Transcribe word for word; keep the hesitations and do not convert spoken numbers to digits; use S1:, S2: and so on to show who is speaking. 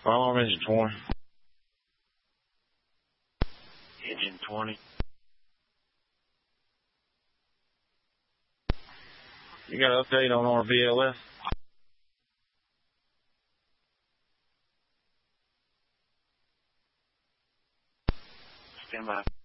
S1: Firearm engine twenty. Engine twenty. You got an update on our V L S? Stand by.